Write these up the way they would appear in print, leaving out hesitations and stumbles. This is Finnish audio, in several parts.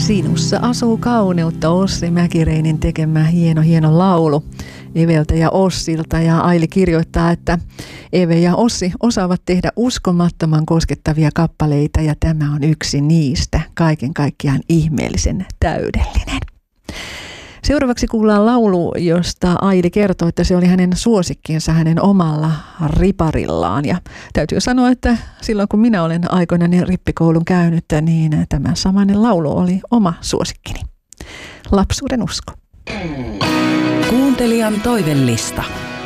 Sinussa asuu kauneutta, Ossi Mäkireinin tekemä hieno laulu Eveltä ja Ossilta. Ja Aili kirjoittaa, että Eve ja Ossi osaavat tehdä uskomattoman koskettavia kappaleita ja tämä on yksi niistä, kaiken kaikkiaan ihmeellisen täydellinen. Seuraavaksi kuullaan laulu, josta Aili kertoi, että se oli hänen suosikkiinsa hänen omalla riparillaan. Ja täytyy sanoa, että silloin kun minä olen aikoinani rippikoulun käynyt, niin tämä samainen laulu oli oma suosikkini. Lapsuuden usko. Kuuntelijan toivellista.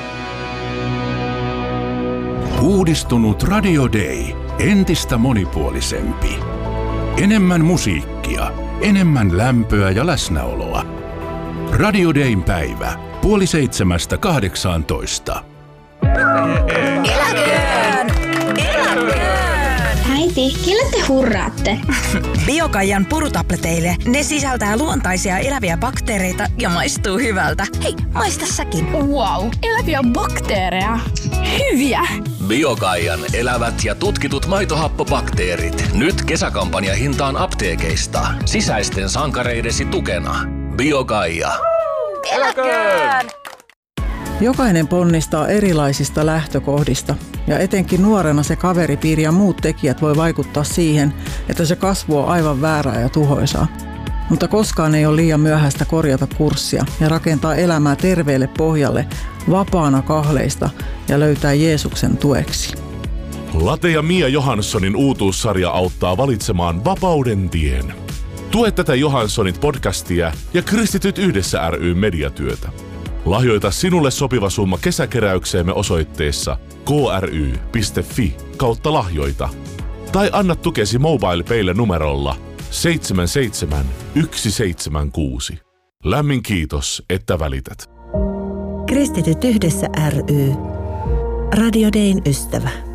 Uudistunut Radio Day. Entistä monipuolisempi. Enemmän musiikkia, enemmän lämpöä ja läsnäoloa. Radio Dayn päivä. 6:30–18. Eläköön! Eläköön! Äiti, kelle te hurraatte? Biokaijan purutableteille. Ne sisältää luontaisia eläviä bakteereita ja maistuu hyvältä. Hei, maista säkin. Wow, eläviä bakteereja. Hyviä! Biokaijan elävät ja tutkitut maitohappobakteerit. Nyt kesäkampanja hintaan apteekeista. Sisäisten sankareidesi tukena. Biokaija. Eläköön! Jokainen ponnistaa erilaisista lähtökohdista ja etenkin nuorena se kaveripiiri ja muut tekijät voi vaikuttaa siihen, että se kasvu on aivan väärää ja tuhoisaa. Mutta koskaan ei ole liian myöhäistä korjata kurssia ja rakentaa elämää terveelle pohjalle, vapaana kahleista ja löytää Jeesuksen tueksi. Late ja Mia Johanssonin uutuussarja auttaa valitsemaan vapauden tien. Tue tätä Johanssonit podcastia ja Kristityt yhdessä ry mediatyötä. Lahjoita sinulle sopiva summa kesäkeräykseemme osoitteessa kry.fi/lahjoita. Tai anna tukesi MobilePaylle numerolla 77176. Lämmin kiitos, että välität. Kristityt yhdessä ry. Radio Dayn ystävä.